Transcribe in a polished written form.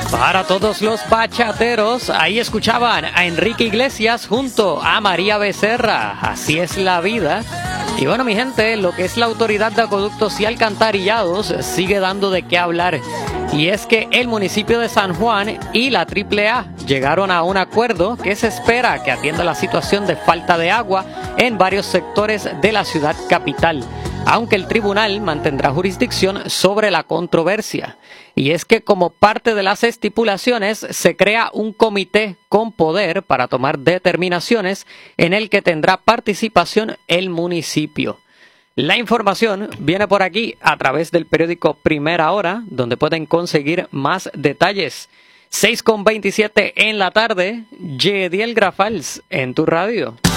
Para todos los bachateros, ahí escuchaban a Enrique Iglesias junto a María Becerra. Así es la vida. Y bueno, mi gente, lo que es la Autoridad de Acueductos y Alcantarillados sigue dando de qué hablar. Y es que el municipio de San Juan y la AAA llegaron a un acuerdo que se espera que atienda la situación de falta de agua en varios sectores de la ciudad capital, aunque el tribunal mantendrá jurisdicción sobre la controversia. Y es que como parte de las estipulaciones se crea un comité con poder para tomar determinaciones en el que tendrá participación el municipio. La información viene por aquí a través del periódico Primera Hora, donde pueden conseguir más detalles. 6:27 en la tarde, Yediel Grafals en tu radio.